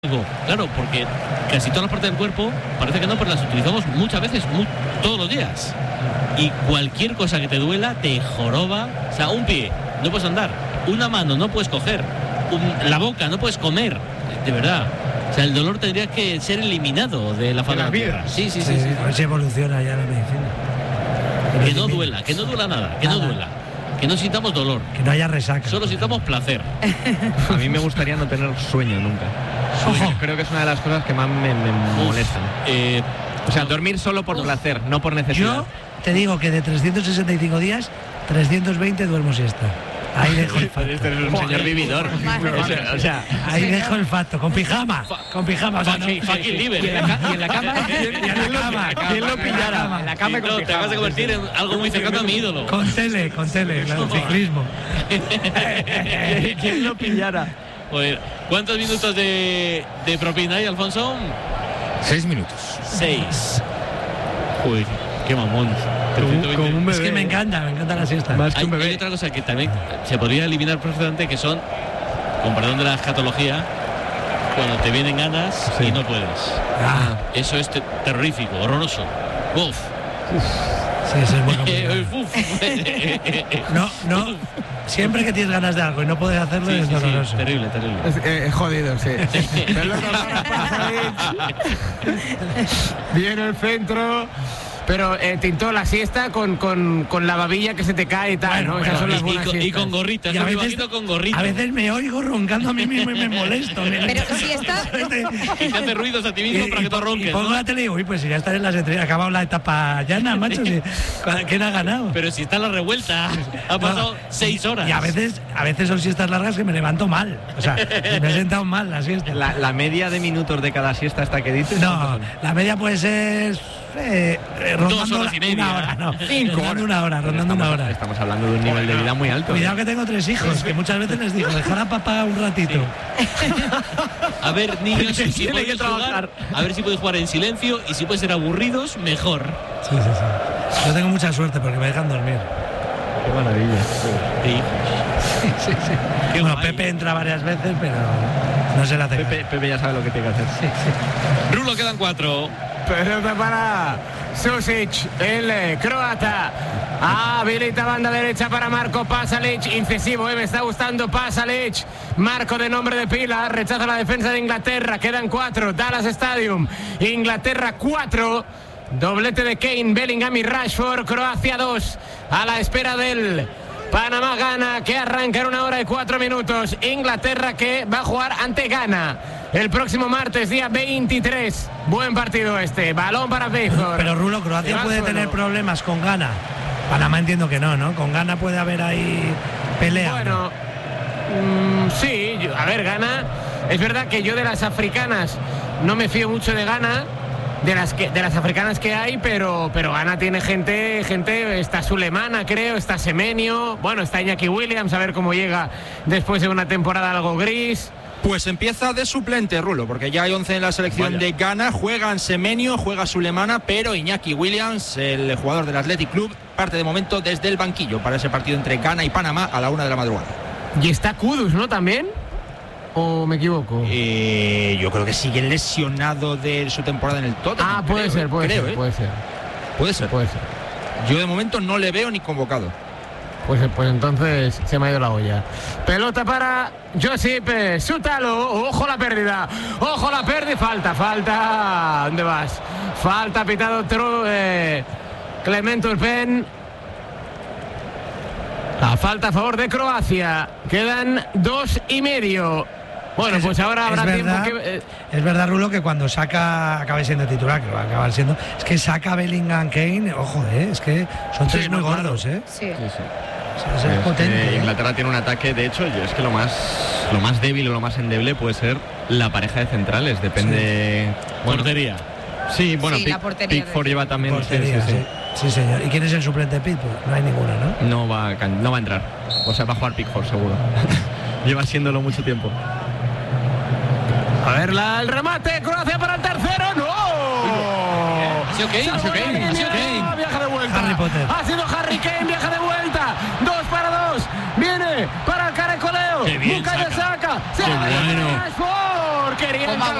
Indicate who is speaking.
Speaker 1: Claro, porque casi todas las partes del cuerpo parece que no, pero las utilizamos muchas veces, todos los días. Y cualquier cosa que te duela te joroba. O sea, un pie no puedes andar, una mano no puedes coger, la boca no puedes comer, de verdad. O sea, el dolor tendría que ser eliminado de la faz de la tierra. Sí.
Speaker 2: A ver si evoluciona ya la medicina.
Speaker 1: Que no duela nada, que no duela. Que no sintamos dolor.
Speaker 2: Que no haya resaca.
Speaker 1: Solo sintamos placer.
Speaker 3: A mí me gustaría no tener sueño nunca. Creo que es una de las cosas que más me molestan. O sea, dormir solo por placer, no por necesidad.
Speaker 2: Yo te digo que de 365 días, 320 duermo siesta. Ahí dejo el facto.
Speaker 3: Este es un señor vividor. O sea,
Speaker 2: ahí dejo el facto. Con pijama. Con pijama. O sea,
Speaker 1: fucking libre.
Speaker 3: ¿Y en la cama? ¿Quién lo pillara? En la cama y con
Speaker 1: te vas a convertir en algo muy cercano a mi ídolo.
Speaker 2: Con tele, claro, ciclismo.
Speaker 3: ¿Quién lo pillara?
Speaker 1: Joder, ¿cuántos minutos de propina hay, Alfonso?
Speaker 4: 6 minutos.
Speaker 1: 6. Joder, qué mamón.
Speaker 2: Como un bebé. Es que me encanta la siesta.
Speaker 1: Más que un bebé. Hay otra cosa que también se podría eliminar perfectamente, que son, con perdón de la escatología, cuando te vienen ganas y no puedes. Eso es terrorífico, horroroso. Uf.
Speaker 2: Sí, eso es muy complicado. No. Siempre que tienes ganas de algo y no puedes hacerlo es doloroso.
Speaker 1: Terrible.
Speaker 5: Es jodido, sí. Viene el centro. Pero Tinto, la siesta con la babilla que se te cae y tal, ¿no? Esas son las buenas siestas.
Speaker 1: Y con gorrita,
Speaker 2: a veces me oigo roncando a mí mismo y me molesto.
Speaker 6: Pero si está...
Speaker 1: Y te hace ruidos a ti mismo para que tú ronques.
Speaker 2: Y pongo la tele y digo, uy, pues si ya estaré en las entregas, ha acabado la etapa llana, macho. ¿Quién ha ganado?
Speaker 1: Pero si está la revuelta, ha pasado 6 horas.
Speaker 2: Y a veces son siestas largas que me levanto mal. O sea, me he sentado mal la siesta.
Speaker 3: ¿La media de minutos de cada siesta hasta que dices?
Speaker 2: No, la media puede ser... rondando
Speaker 1: 2 horas y media.
Speaker 2: Una hora, no. 5 horas. Rondando una hora.
Speaker 3: Estamos hablando de un nivel de vida muy alto.
Speaker 2: Cuidado que tengo 3 hijos, que muchas veces les digo, dejar a papá un ratito.
Speaker 1: A ver, niños, si podéis jugar, a ver si podéis jugar en silencio y si pueden ser aburridos, mejor.
Speaker 2: Sí. Yo tengo mucha suerte porque me dejan dormir.
Speaker 3: Qué maravilla.
Speaker 2: Sí. Bueno, Pepe entra varias veces, pero no se la hace.
Speaker 3: Pepe ya sabe lo que tiene que hacer.
Speaker 2: Sí.
Speaker 1: Rulo, quedan 4.
Speaker 5: Pelota para Susic, el croata. Habilita banda derecha para Marco Pasalic. Incisivo, me está gustando Pasalic. Marco de nombre de pila. Rechaza la defensa de Inglaterra. Quedan 4. Dallas Stadium. Inglaterra 4. Doblete de Kane, Bellingham y Rashford. Croacia 2. A la espera del Panamá-Ghana, que arranca en 1 hora y 4 minutos. Inglaterra, que va a jugar ante Ghana el próximo martes, día 23. Buen partido este. Balón para Pickford.
Speaker 2: Pero Rulo, Croacia puede tener problemas con Ghana. Panamá entiendo que no. Con Ghana puede haber ahí pelea.
Speaker 5: Bueno, sí. A ver, Ghana. Es verdad que yo de las africanas no me fío mucho de Ghana. De las africanas que hay, pero Ghana tiene gente, está Sulemana, creo, está Semenyo, bueno, está Iñaki Williams, a ver cómo llega después de una temporada algo gris.
Speaker 7: Pues empieza de suplente, Rulo, porque ya hay 11 en la selección de Ghana. Juegan Semenyo, juega Sulemana, pero Iñaki Williams, el jugador del Athletic Club, parte de momento desde el banquillo para ese partido entre Ghana y Panamá a la 1 de la madrugada.
Speaker 5: Y está Kudus, ¿no? También. ¿O me equivoco?
Speaker 7: Yo creo que sigue lesionado de su temporada en el Tottenham.
Speaker 5: Puede ser.
Speaker 7: Puede ser. Yo de momento no le veo ni convocado.
Speaker 5: Pues entonces se me ha ido la olla. Pelota para Josip Sutalo. Ojo la pérdida. Falta. ¿Dónde vas? Falta pitado Clement Turpen. La falta a favor de Croacia. Quedan 2,5. Bueno, pues ahora habrá tiempo que...
Speaker 2: Es verdad, Rulo, que cuando Saka acabe siendo titular, que va a acabar siendo... Es que Saka, Bellingham, Kane, ojo, es que son 3 muy gordos,
Speaker 6: Sí.
Speaker 2: Es potente.
Speaker 3: Inglaterra tiene un ataque, de hecho, es que lo más débil o lo más endeble puede ser la pareja de centrales, depende...
Speaker 1: Portería.
Speaker 3: Sí, bueno,
Speaker 6: la portería
Speaker 3: Pickford lleva también...
Speaker 2: Portería, sí, señor. ¿Y quién es el suplente de Pickford? No hay ninguno, ¿no?
Speaker 3: No va a entrar. O sea, va a jugar Pickford, seguro. Lleva siéndolo mucho tiempo.
Speaker 5: A ver, el remate, Croacia para el tercero. ¡No!
Speaker 1: ¿Ha sido Kane?
Speaker 5: Viaja de vuelta.
Speaker 2: Harry Potter.
Speaker 5: Ha sido Harry Kane, viaja de vuelta. 2 para 2. Viene para el caracoleo. Bukayo Saka. Se la quería